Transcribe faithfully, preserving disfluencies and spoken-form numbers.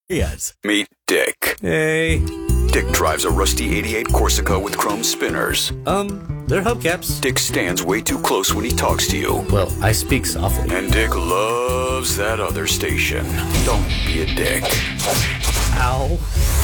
Yes. Meet Dick. Hey. Dick drives a rusty eighty-eight Corsica with chrome spinners. Um, they're hubcaps. Dick stands way too close when he talks to you. Well, I speak softly. And Dick loves that other station. Don't be a dick. Ow.